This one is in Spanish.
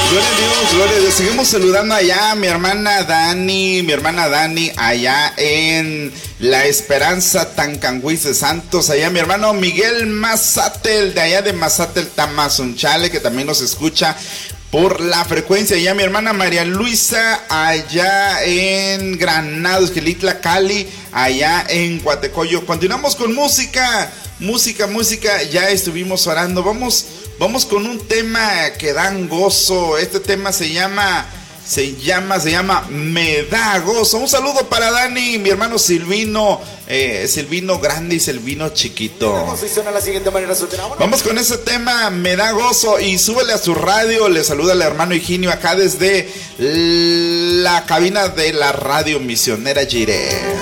Gloria a Dios, gloria a Dios. Seguimos saludando allá a mi hermana Dani, allá en La Esperanza, Tancanguis de Santos. Allá mi hermano Miguel Mazatel, de allá de Mazatel, Tamazunchale, que también nos escucha por la frecuencia. Allá mi hermana María Luisa, allá en Granados, Gelitla, Cali, allá en Guatecoyo. Continuamos con música. Ya estuvimos orando. Vamos con un tema que dan gozo. Este tema se llama Me da gozo. Un saludo para Dani, mi hermano Silvino, Silvino grande y Silvino chiquito. Vamos con ese tema, Me da gozo, y súbele a su radio. Le saluda el hermano Higinio acá desde la cabina de la radio misionera Jireh.